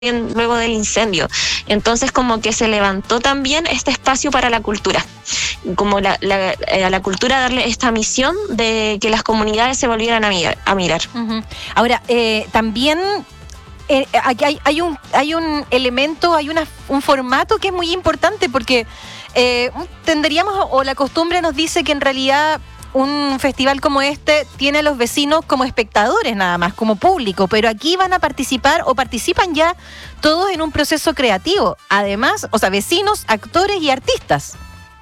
luego del incendio. Entonces como que se levantó también este espacio para la cultura, como a la cultura darle esta misión de que las comunidades se volvieran a mirar. Uh-huh. Ahora, también aquí hay un elemento, un formato que es muy importante porque tendríamos, o la costumbre nos dice que en realidad un festival como este tiene a los vecinos como espectadores nada más, como público, pero aquí van a participar o participan ya todos en un proceso creativo, además, o sea, vecinos, actores y artistas.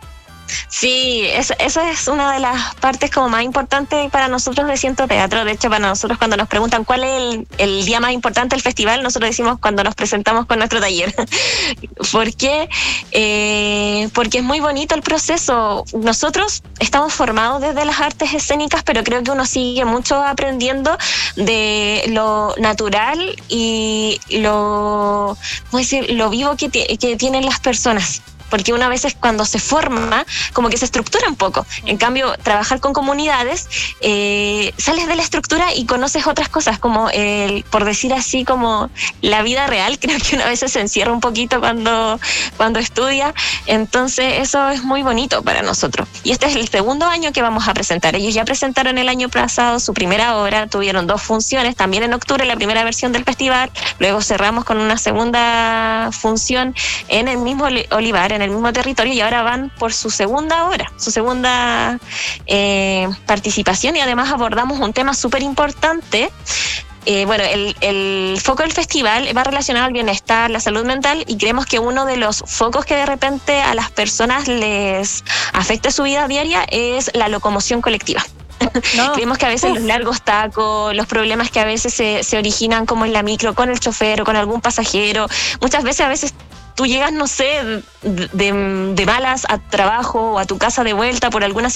Sí, esa es una de las partes como más importantes para nosotros de Siento Teatro. De hecho, para nosotros cuando nos preguntan cuál es el día más importante del festival, nosotros decimos cuando nos presentamos con nuestro taller. ¿Por qué? Porque es muy bonito el proceso. Nosotros estamos formados desde las artes escénicas, pero creo que uno sigue mucho aprendiendo de lo natural y lo vivo que tienen las personas. Porque una vez cuando se forma, como que se estructura un poco. En cambio, trabajar con comunidades, sales de la estructura y conoces otras cosas, como, por decir así, como la vida real. Creo que una vez se encierra un poquito cuando estudia. Entonces, eso es muy bonito para nosotros. Y este es el segundo año que vamos a presentar. Ellos ya presentaron el año pasado su primera obra, tuvieron 2 funciones, también en octubre, la primera versión del festival. Luego cerramos con una segunda función en el mismo Olivar, en el mismo territorio, y ahora van por su segunda obra, su segunda participación, y además abordamos un tema súper importante. Bueno, el foco del festival va relacionado al bienestar, la salud mental, y creemos que uno de los focos que de repente a las personas les afecta su vida diaria es la locomoción colectiva. No. Creemos que a veces los largos tacos, los problemas que a veces se originan como en la micro, con el chofer o con algún pasajero, muchas veces tú llegas, no sé, de malas a trabajo o a tu casa de vuelta por alguna